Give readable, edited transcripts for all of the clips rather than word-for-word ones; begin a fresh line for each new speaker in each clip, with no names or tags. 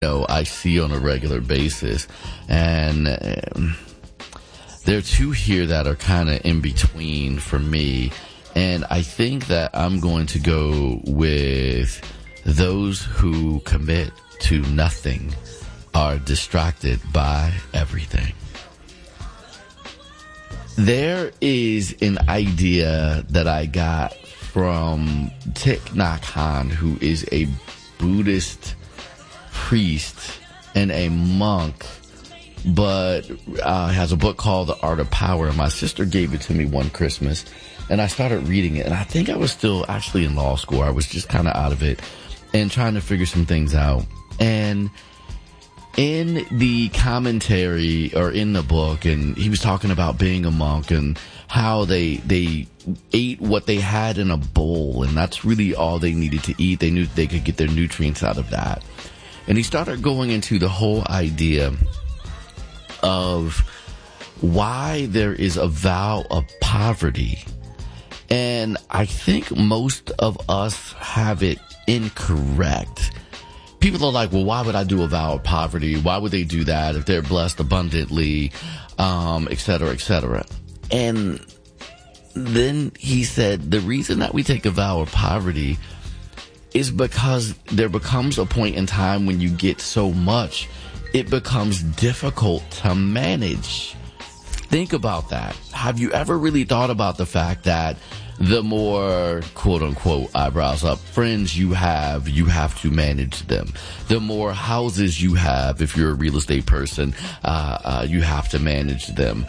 I see on a regular basis. And there are two here that are kind of in between for me. And I think that I'm going to go with those who commit to nothing are distracted by everything. There is an idea that I got from Thich Nhat Hanh, who is a Buddhist priest and a monk, but has a book called The Art of Power. And my sister gave it to me one Christmas, and I started reading it. And I think I was still actually in law school. I was just kind of out of it and trying to figure some things out. And in the commentary, or in the book, and he was talking about being a monk and how they ate what they had in a bowl, and that's really all they needed to eat. They knew they could get their nutrients out of that. And he started going into the whole idea of why there is a vow of poverty. And I think most of us have it incorrect. People are like, well, why would I do a vow of poverty? Why would they do that if they're blessed abundantly, et cetera, et cetera? And then he said the reason that we take a vow of poverty is because there becomes a point in time when you get so much, it becomes difficult to manage. Think about that. Have you ever really thought about the fact that the more, quote unquote, eyebrows up friends you have to manage them. The more houses you have, if you're a real estate person, you have to manage them.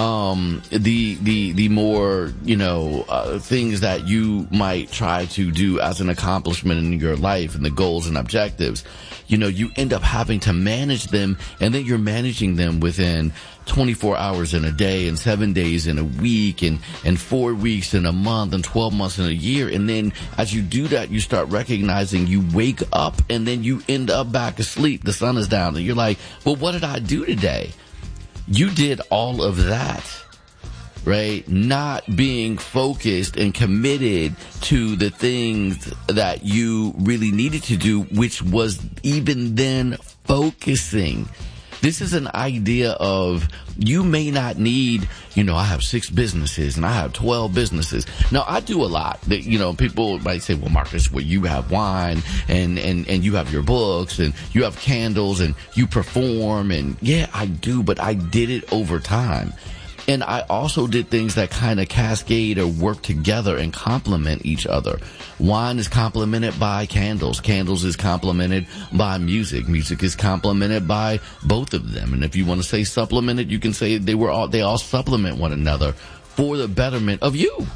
The more, things that you might try to do as an accomplishment in your life and the goals and objectives, you end up having to manage them, and then you're managing them within 24 hours in a day and 7 days in a week and 4 weeks in a month and 12 months in a year. And then as you do that, you start recognizing you wake up and then you end up back asleep. The sun is down and you're like, well, what did I do today? You did all of that, right? Not being focused and committed to the things that you really needed to do, which was even then focusing. This is an idea of you may not need, I have 6 businesses and I have 12 businesses. Now, I do a lot that, people might say, well, Marcus, well, you have wine and you have your books and you have candles and you perform. And yeah, I do, but I did it over time. And I also did things that kind of cascade or work together and complement each other. Wine is complemented by candles. Candles is complemented by music. Music is complemented by both of them. And if you want to say supplemented, you can say they all supplement one another for the betterment of you.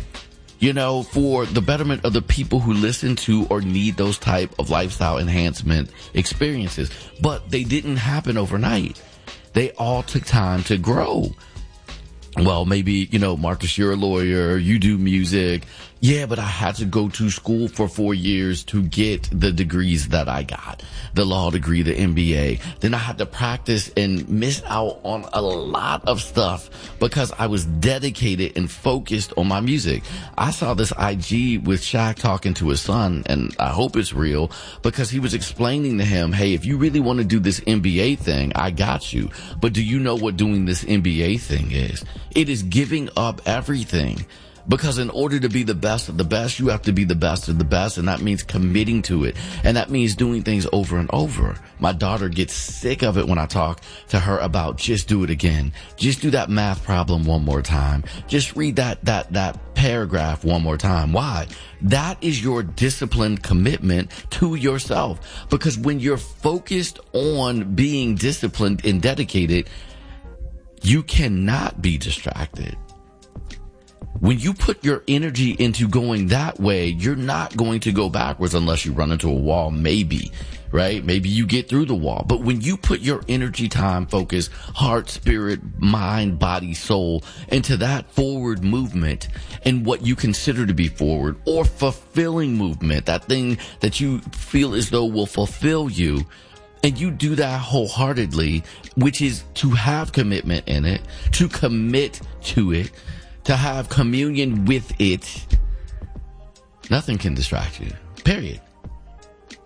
For the betterment of the people who listen to or need those type of lifestyle enhancement experiences. But they didn't happen overnight. They all took time to grow. Well, maybe, Marcus, you're a lawyer, you do music. Yeah, but I had to go to school for 4 years to get the degrees that I got, the law degree, the MBA. Then I had to practice and miss out on a lot of stuff because I was dedicated and focused on my music. I saw this IG with Shaq talking to his son, and I hope it's real, because he was explaining to him, hey, if you really want to do this MBA thing, I got you. But do you know what doing this MBA thing is? It is giving up everything. Because in order to be the best of the best, you have to be the best of the best, and that means committing to it. And that means doing things over and over. My daughter gets sick of it when I talk to her about just do it again. Just do that math problem one more time. Just read that paragraph one more time. Why? That is your disciplined commitment to yourself. Because when you're focused on being disciplined and dedicated, you cannot be distracted. When you put your energy into going that way, you're not going to go backwards unless you run into a wall, maybe, right? Maybe you get through the wall. But when you put your energy, time, focus, heart, spirit, mind, body, soul into that forward movement and what you consider to be forward or fulfilling movement, that thing that you feel as though will fulfill you, and you do that wholeheartedly, which is to have commitment in it, to commit to it, to have communion with it, nothing can distract you. Period.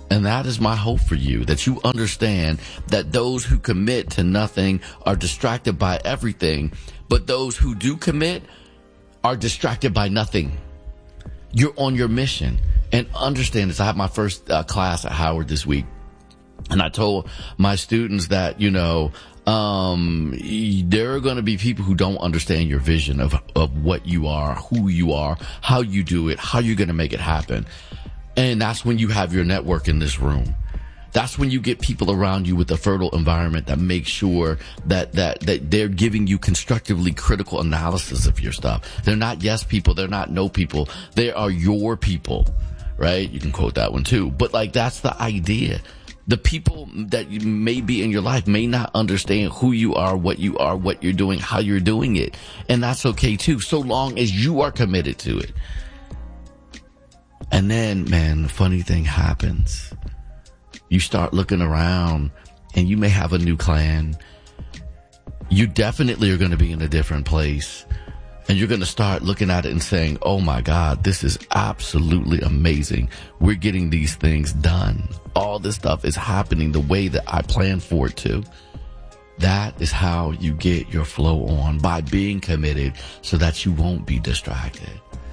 And that is my hope for you, that you understand that those who commit to nothing are distracted by everything, but those who do commit are distracted by nothing. You're on your mission. And understand this. I had my first class at Howard this week, and I told my students that, there are going to be people who don't understand your vision of what you are, who you are, how you do it, how you're going to make it happen. And that's when you have your network in this room. That's when you get people around you with a fertile environment that makes sure that they're giving you constructively critical analysis of your stuff. They're not yes people. They're not no people. They are your people, right? You can quote that one too. But that's the idea. The people that you may be in your life may not understand who you are, what you're doing, how you're doing it. And that's okay too, so long as you are committed to it. And then, man, the funny thing happens. You start looking around and you may have a new clan. You definitely are going to be in a different place. And you're going to start looking at it and saying, oh my God, this is absolutely amazing. We're getting these things done. All this stuff is happening the way that I planned for it to. That is how you get your flow on, by being committed so that you won't be distracted.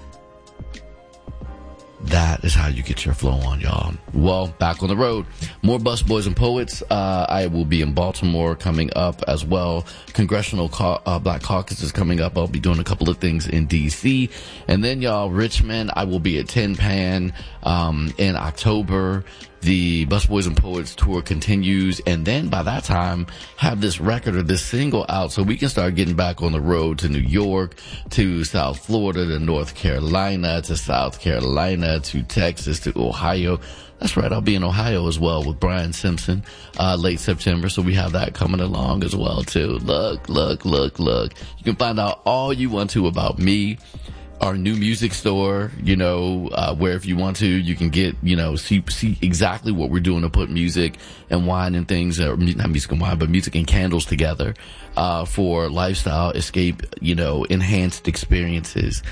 That is how you get your flow on, y'all. Well, back on the road. More Bus Boys and Poets. I will be in Baltimore coming up as well. Congressional Black Caucus is coming up. I'll be doing a couple of things in D.C. And then, y'all, Richmond, I will be at Tin Pan in October. The Bus Boys and Poets tour continues, and then by that time have this record or this single out so we can start getting back on the road to New York, to South Florida, to North Carolina, to South Carolina, to Texas, to Ohio. That's right, I'll be in Ohio as well with Brian Simpson late September, so we have that coming along as well too. Look. You can find out all you want to about me, our new music store, where if you want to, you can get, see exactly what we're doing to put music and wine and things, or not music and wine, but music and candles together, for lifestyle escape, enhanced experiences.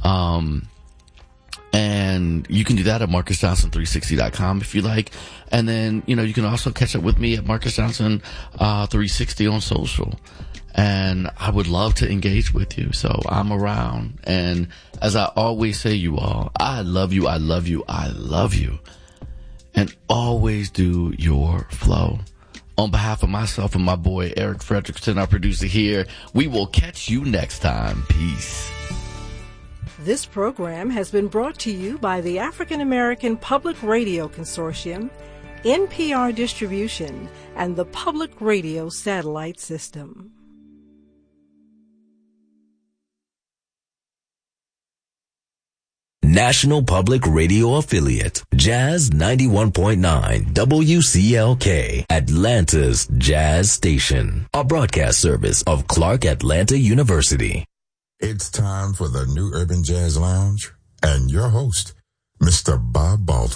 And you can do that at MarcusJohnson360.com if you like. And then, you can also catch up with me at Marcus Johnson, 360 on social. And I would love to engage with you. So I'm around. And as I always say, you all, I love you. I love you. I love you. And always do your flow. On behalf of myself and my boy, Eric Fredrickson, our producer here, we will catch you next time. Peace.
This program has been brought to you by the African American Public Radio Consortium, NPR Distribution, and the Public Radio Satellite System.
National Public Radio Affiliate, Jazz 91.9 WCLK, Atlanta's Jazz Station, a broadcast service of Clark Atlanta University.
It's time for the New Urban Jazz Lounge and your host, Mr. Bob Baldwin.